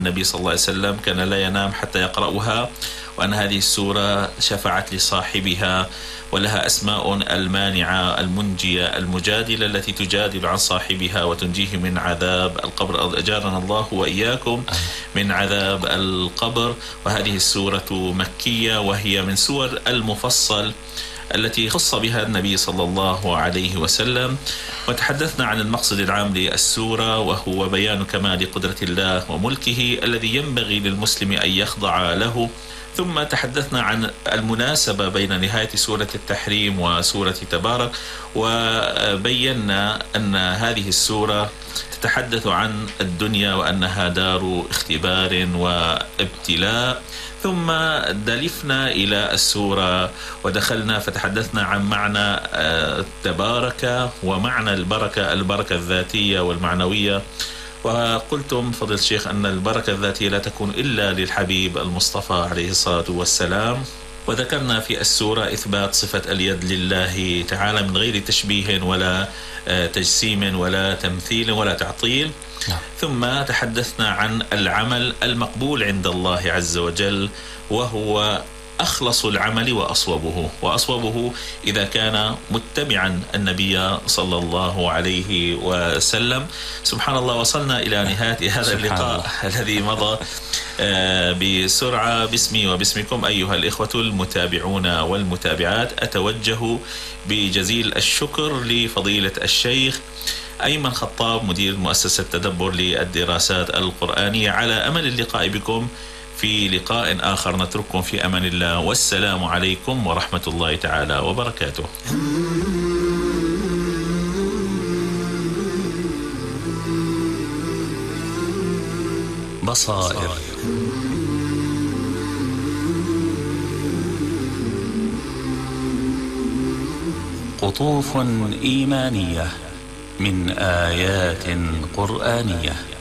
النبي صلى الله عليه وسلم كان لا ينام حتى يقرأها، وأن هذه السورة شفعت لصاحبها ولها أسماء المانعة المنجية المجادلة التي تجادل عن صاحبها وتنجيه من عذاب القبر. أجارنا الله وإياكم من عذاب القبر. وهذه السورة مكية وهي من سور المفصل التي خص بها النبي صلى الله عليه وسلم. وتحدثنا عن المقصد العام للسورة، وهو بيان كمال قدرة الله وملكه الذي ينبغي للمسلم أن يخضع له. ثم تحدثنا عن المناسبة بين نهاية سورة التحريم وسورة تبارك، وبينا أن هذه السورة تتحدث عن الدنيا وأنها دار اختبار وابتلاء. ثم دلفنا إلى السورة ودخلنا فتحدثنا عن معنى تبارك ومعنى البركة الذاتية والمعنوية. وقلتم فضيلة الشيخ أن البركة الذاتية لا تكون إلا للحبيب المصطفى عليه الصلاة والسلام. وذكرنا في السورة إثبات صفة اليد لله تعالى من غير تشبيه ولا تجسيم ولا تمثيل ولا تعطيل. ثم تحدثنا عن العمل المقبول عند الله عز وجل، وهو أخلص العمل وأصوبه إذا كان متبعا النبي صلى الله عليه وسلم. سبحان الله، وصلنا إلى نهاية هذا اللقاء الذي مضى بسرعة. باسمي وباسمكم أيها الإخوة المتابعون والمتابعات، أتوجه بجزيل الشكر لفضيلة الشيخ أيمن خطاب مدير مؤسسة تدبر للدراسات القرآنية، على أمل اللقاء بكم في لقاء آخر. نترككم في أمان الله، والسلام عليكم ورحمة الله تعالى وبركاته. بصائر قطوف إيمانية من آيات قرآنية.